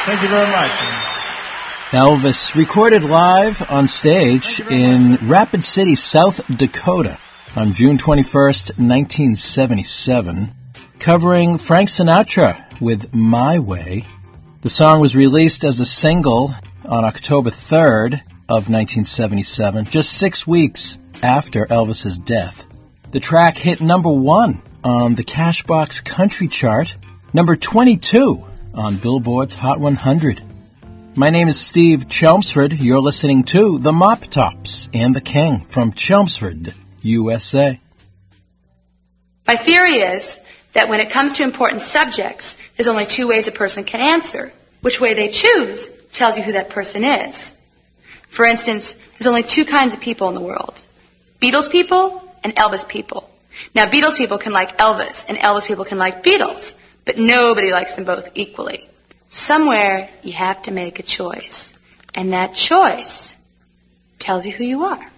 Thank you very much. Elvis recorded live on stage in Rapid City, South Dakota on June 21st, 1977, covering Frank Sinatra with My Way. The song was released as a single on October 3rd of 1977, just 6 weeks after Elvis's death. The track hit number 1 on the Cashbox Country Chart, number 22 on Billboard's Hot 100. My name is Steve Chelmsford. You're listening to The Mop Tops and the King from Chelmsford, USA. My theory is that when it comes to important subjects, there's only 2 ways a person can answer. Which way they choose tells you who that person is. For instance, there's only 2 kinds of people in the world. Beatles people and Elvis people. Now, Beatles people can like Elvis, and Elvis people can like Beatles, but nobody likes them both equally. Somewhere you have to make a choice, and that choice tells you who you are.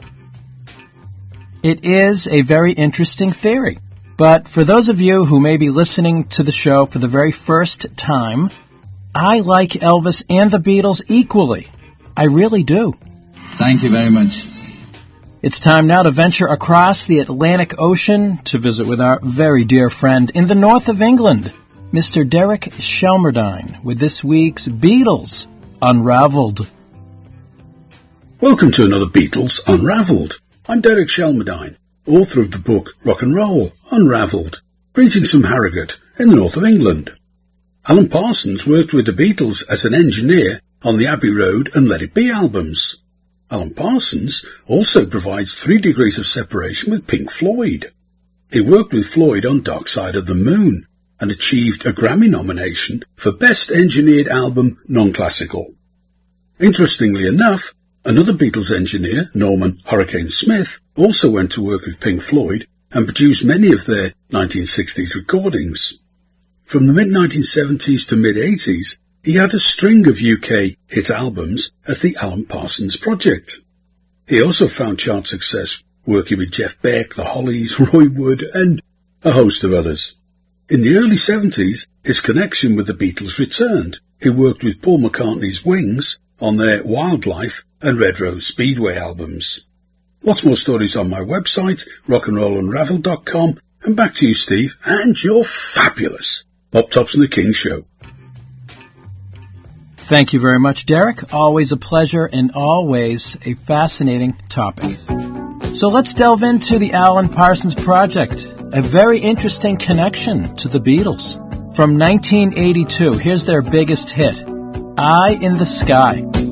It is a very interesting theory, but for those of you who may be listening to the show for the very first time, I like Elvis and the Beatles equally. I really do. Thank you very much. It's time now to venture across the Atlantic Ocean to visit with our very dear friend in the north of England, Mr. Derek Shelmerdine, with this week's Beatles Unraveled. Welcome to another Beatles Unraveled. I'm Derek Shelmerdine, author of the book Rock and Roll Unraveled. Greetings from Harrogate in the north of England. Alan Parsons worked with the Beatles as an engineer on the Abbey Road and Let It Be albums. Alan Parsons also provides 3 degrees of separation with Pink Floyd. He worked with Floyd on Dark Side of the Moon and achieved a Grammy nomination for Best Engineered Album Non-Classical. Interestingly enough, another Beatles engineer, Norman Hurricane Smith, also went to work with Pink Floyd and produced many of their 1960s recordings. From the mid-1970s to mid-80s, he had a string of UK hit albums as the Alan Parsons Project. He also found chart success working with Jeff Beck, the Hollies, Roy Wood, and a host of others. In the early 70s, his connection with the Beatles returned. He worked with Paul McCartney's Wings on their Wildlife and Red Rose Speedway albums. Lots more stories on my website, rockandrollunraveled.com, and back to you, Steve, and your fabulous Mop Tops and the King show. Thank you very much, Derek. Always a pleasure and always a fascinating topic. So let's delve into the Alan Parsons Project, a very interesting connection to the Beatles. From 1982, here's their biggest hit, Eye in the Sky.